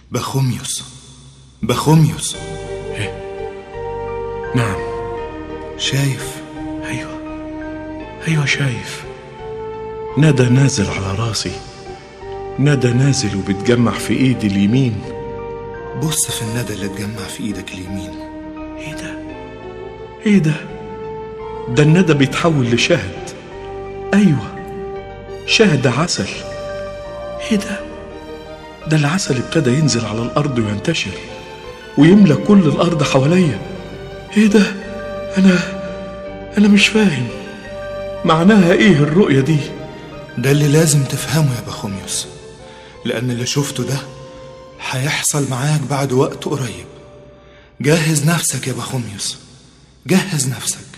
بخوميوس، بخوميوس. ايه؟ نعم. شايف؟ ايوه شايف. ندى نازل على راسي، ندى نازل وبتجمع في ايدي اليمين. بص في الندى اللي اتجمع في ايدك اليمين. ايه ده؟ ده الندى بيتحول لشهد. ايوه، شهد عسل. ايه ده؟ ده العسل ابتدى ينزل على الارض وينتشر ويملى كل الارض حواليا. ايه ده؟ انا مش فاهم معناها ايه الرؤية دي. ده اللي لازم تفهمه يا بخوميوس، لأن اللي شفته ده هيحصل معاك بعد وقت قريب. جهز نفسك يا بخوميوس، جهز نفسك.